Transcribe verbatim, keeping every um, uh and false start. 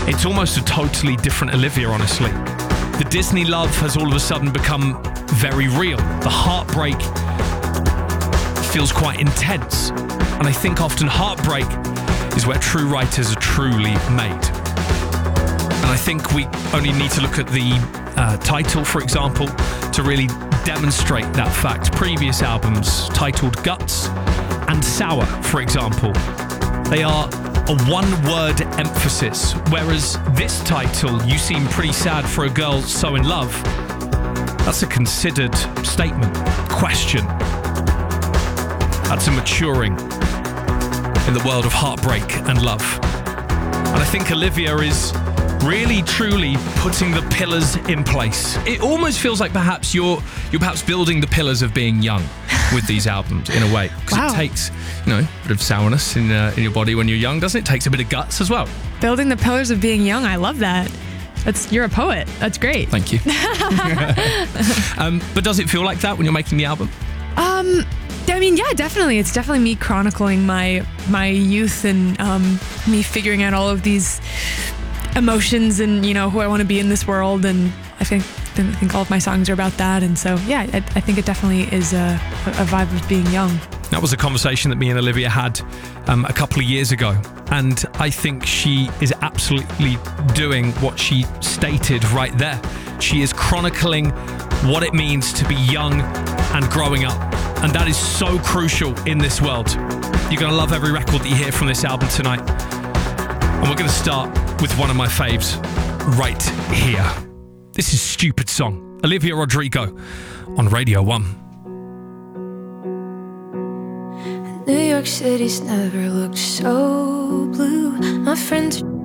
It's almost a totally different Olivia, honestly. The Disney love has all of a sudden become very real. The heartbreak feels quite intense. And I think often heartbreak is where true writers are truly made. And I think we only need to look at the uh, title, for example, to really demonstrate that fact. Previous albums titled Guts and Sour, for example, they are a one-word emphasis, whereas this title, You Seem Pretty Sad for a Girl So in Love, that's a considered statement, question. That's a maturing in the world of heartbreak and love. And I think Olivia is really, truly putting the pillars in place. It almost feels like perhaps you're you're perhaps building the pillars of being young with these albums in a way. Because Wow. it takes, you know, a bit of sourness in, uh, in your body when you're young, doesn't it? It takes a bit of guts as well. Building the pillars of being young. I love that. That's you're a poet. That's great. Thank you. um, but does it feel like that when you're making the album? Um, I mean, yeah, definitely. It's definitely me chronicling my my youth and um, me figuring out all of these emotions and, you know, who I want to be in this world. And I think I think all of my songs are about that. And so, yeah, I, I think it definitely is a, a vibe of being young. That was a conversation that me and Olivia had um, a couple of years ago. And I think she is absolutely doing what she stated right there. She is chronicling what it means to be young and growing up. And that is so crucial in this world. You're going to love every record that you hear from this album tonight. And we're going to start with one of my faves right here. This is Stupid Song. Olivia Rodrigo on Radio one. New York City's never looked so blue. My friends